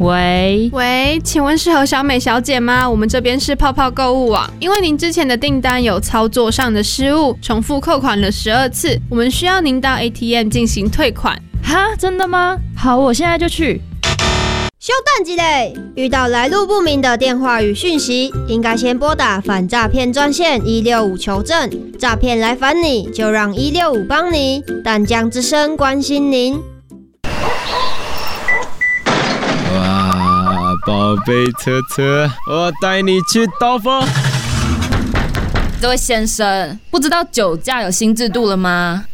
喂，请问是何小美小姐吗？我们这边是泡泡购物网，因为您之前的订单有操作上的失误，重复扣款了12次，我们需要您到 ATM 进行退款。 哈，真的吗？好，我现在就去。 休蛋几嘞！遇到来路不明的电话与讯息，应该先拨打反诈骗专线165求证。诈骗来烦你，就让165帮你。淡江之声关心您。 哇，宝贝车车，我带你去兜风。 这位先生，不知道酒驾有新制度了吗？